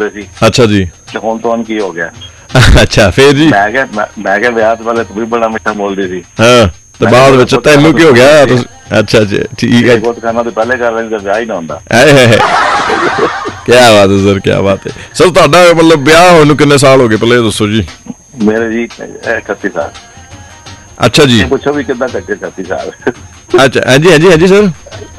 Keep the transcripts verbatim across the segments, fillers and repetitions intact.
ਬੋਲਦੇ ਸੀ। ਅੱਛਾ ਜੀ। ਤੇ ਹੁਣ ਤੁਹਾਨੂੰ ਕੀ ਹੋ ਗਿਆ? ਅੱਛਾ ਫੇਰ ਜੀ? ਮੈਂ ਕਿਹਾ ਮੈਂ ਕਿਹਾ ਵਿਆਹ ਤੋਂ ਪਹਿਲੇ ਤੂੰ ਵੀ ਬੜਾ ਮਿੱਠਾ ਬੋਲਦੀ ਸੀ। ਹਾਂ ਤੇ ਬਾਅਦ ਵਿੱਚ ਤੈਨੂੰ ਕੀ ਹੋ ਗਿਆ? ਅੱਛਾ ਜੀ ਠੀਕ ਹੈ। ਬਹੁਤ ਖਾਣਾ ਤੇ ਪਹਿਲੇ ਕਰ ਲੈਂਦੇ ਵਿਆਹ ਹੀ ਨਾ ਹੁੰਦਾ। ਕੀ ਬਾਤ ਹੈ ਸਰ, ਕੀ ਬਾਤ ਹੈ ਸਰ। ਤੁਹਾਡਾ ਮਤਲਬ ਵਿਆਹ ਹੋਣ ਨੂੰ ਕਿੰਨੇ ਸਾਲ ਹੋ ਗਏ ਪਹਿਲੇ ਦੱਸੋ ਜੀ? ਮੇਰੇ ਜੀ ਇਕੱਤੀ ਸਾਲ। ਅੱਛਾ ਜੀ। ਪੁੱਛੋ ਵੀ ਕਿੱਦਾਂ ਕੱਟੇ ਇਕੱਤੀ ਸਾਲ? ਅੱਛਾ ਹਾਂਜੀ ਹਾਂਜੀ ਹਾਂਜੀ ਸਰ।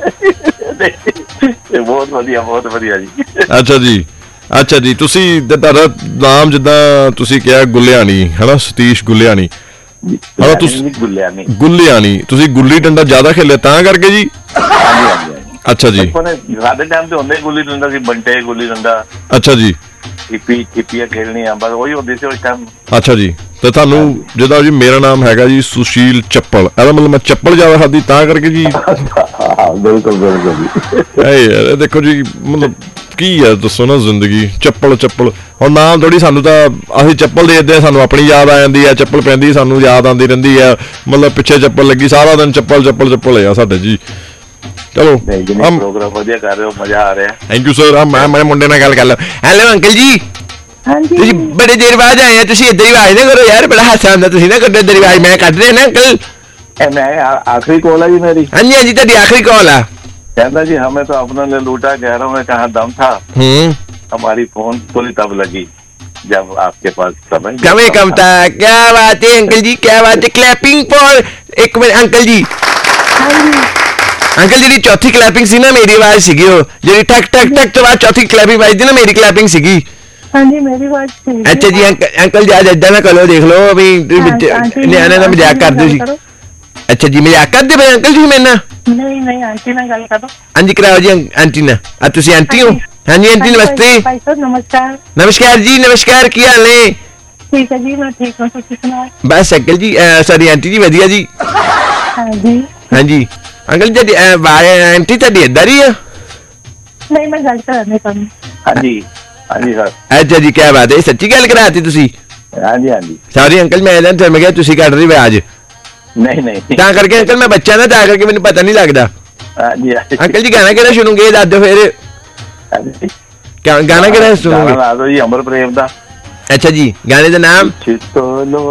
ਬਹੁਤ ਵਧੀਆ ਬਹੁਤ ਵਧੀਆ ਜੀ। ਅੱਛਾ ਜੀ ਅੱਛਾ ਜੀ। ਤੁਸੀਂ ਤੁਹਾਡਾ ਨਾਮ ਜਿੱਦਾਂ ਤੁਸੀਂ ਕਿਹਾ ਗੁੱਲਿਆਣੀ ਹੈ ਨਾ, ਸਤੀਸ਼ ਗੁੱਲਿਆਣੀ। ਹਾਂ ਤੁਸੀਂ ਗੁੱਲਿਆਣੀ ਗੁੱਲਿਆਣੀ ਤੁਸੀਂ ਗੁੱਲੀ ਡੰਡਾ ਜ਼ਿਆਦਾ ਖੇਲਿਆ ਤਾਂ ਕਰਕੇ ਜੀ? ਹਾਂਜੀ ਹਾਂਜੀ। ਅੱਛਾ ਜੀ। ਸਾਡੇ ਟਾਈਮ ਤੇ ਹੁੰਦੇ ਗੁੱਲੀ ਡੰਡਾ ਸੀ, ਬੰਟੇ ਗੁੱਲੀ ਡੰਡਾ। ਅੱਛਾ ਜੀ। ਟਿੱਪੀ ਟਿੱਪੀਆਂ ਖੇਲਣੀਆਂ ਬਸ ਉਹੀ ਹੁੰਦੀ ਸੀ ਉਸ ਟਾਈਮ। ਅੱਛਾ ਜੀ ਤੇ ਤੁਹਾਨੂੰ ਜਿੱਦਾਂ ਜੀ ਮੇਰਾ ਨਾਮ ਹੈਗਾ ਜੀ ਸੁਸ਼ੀਲ ਚੱਪਲ, ਇਹਦਾ ਮਤਲਬ ਮੈਂ ਚੱਪਲ ਜ਼ਿਆਦਾ ਖਾਧੀ ਤਾਂ ਕਰਕੇ ਜੀ? ਬਿਲਕੁਲ ਬਿਲਕੁਲ। ਇਹ ਦੇਖੋ ਜੀ ਮਤਲਬ ਕੀ ਹੈ ਦੱਸੋ ਨਾ, ਜ਼ਿੰਦਗੀ ਚੱਪਲ ਚੱਪਲ। ਹੁਣ ਨਾਮ ਥੋੜੀ ਸਾਨੂੰ ਤਾਂ ਅਸੀਂ ਚੱਪਲ ਦੇਖਦੇ ਹਾਂ ਸਾਨੂੰ ਆਪਣੀ ਯਾਦ ਆ ਜਾਂਦੀ ਹੈ, ਚੱਪਲ ਪੈਂਦੀ ਸਾਨੂੰ ਯਾਦ ਆਉਂਦੀ ਰਹਿੰਦੀ ਹੈ। ਮਤਲਬ ਪਿੱਛੇ ਚੱਪਲ ਲੱਗੀ ਸਾਰਾ ਦਿਨ ਚੱਪਲ ਚੱਪਲ ਚੱਪਲ ਆ ਸਾਡੇ ਜੀ। ਚਲੋ ਪ੍ਰੋਗਰਾਮ ਵਧੀਆ ਕਰ ਰਹੇ ਹੋ, ਮਜ਼ਾ ਆ ਰਿਹਾ। Thank you sir. ਮੈਂ ਮੈਂ ਮੁੰਡੇ ਨਾਲ ਗੱਲ ਕਰ ਲਾਂ। ਹੈਲੋ ਅੰਕਲ ਜੀ। ਹਾਂਜੀ ਤੁਸੀਂ ਬੜੇ ਦੇਰ ਬਾਅਦ ਆਏ ਆ, ਤੁਸੀਂ ਇੱਧਰ ਹੀ ਆਵਾਜ਼ ਨਾ ਕਰੋ ਯਾਰ, ਬੜਾ ਹਾਸਾ ਆਉਂਦਾ। ਤੁਸੀਂ ਨਾ ਕੱਢੋ ਇੱਧਰ ਆਵਾਜ਼, ਮੈਂ ਕੱਢ ਰਿਹਾ ਨਾ ਅੰਕਲ। मैं आखिरी कॉल है जी मेरी। हाँ जी हाँ जी तेरी आखिरी कॉल है। कहता जी हमें तो अपने लिए लूटा, कह रहा हूँ मैं कहाँ दम था। हमारी फोन थोड़ी तब लगी जब आपके पास समय समय कम था। क्या बात है अंकल जी, क्या बात है। क्लैपिंग फॉर एक मिनट अंकल जी। अंकल जी चौथी क्लैपिंग सी ना मेरी आवाज सीगी, वो जी ठक ठक ठक तो बाद चौथी क्लैपिंग बजती ना मेरी क्लैपिंग सीगी। हाँ जी मेरी आवाज सीगी। अच्छा जी अंकल जी आज इदा ना करो, देख लो अभी न्याणे का मजाक करते सी। अच्छा जी मजाक करते पे अंकल जी मेरे नाल? नहीं नहीं आंटी ना गल करो। हाँ जी कराओ जी आंटी ना। अब तुसी आंटी हो? हाँ जी आंटी नमस्ते। भाई साहब नमस्कार। नमस्कार जी नमस्कार, की हाल है? ठीक है जी मैं ठीक हूँ, तुसी सुनाओ? बस अंकल जी सॉरी आंटी जी वधिया जी। हाँ जी हाँ जी अंकल जी आंटी तुहाडी इधर ही है? नहीं मैं गल करनी तुहानू। हाँ जी हाँ जी सर। अच्छा जी क्या बात है, सच्ची गल कराती तुसी? हाँ जी हाँ जी। सॉरी अंकल मैं इधर मैं क्या तुसी कट रही आवाज? नहीं नहीं ਤਾਂ ਕਰਕੇ ਅੰਕਲ ਮੈਂ ਬੱਚਾ ਨਾ, ਤਾਂ ਕਰਕੇ ਮੈਨੂੰ ਪਤਾ ਨਹੀਂ ਲੱਗਦਾ। ਹਾਂਜੀ ਅੰਕਲ ਜੀ ਗਾਣਾ ਕਿਹੜਾ ਸੁਣੋਗੇ ਦੱਸ ਦਿਓ ਫਿਰ। ਗਾਣਾ ਕਿਹੜਾ ਸੁਣੋਗੇ? ਲਾ ਦਿਓ ਜੀ ਅਮਰ ਪ੍ਰੇਮ ਦਾ। ਅੱਛਾ ਜੀ ਗਾਣੇ ਦਾ ਨਾਮ?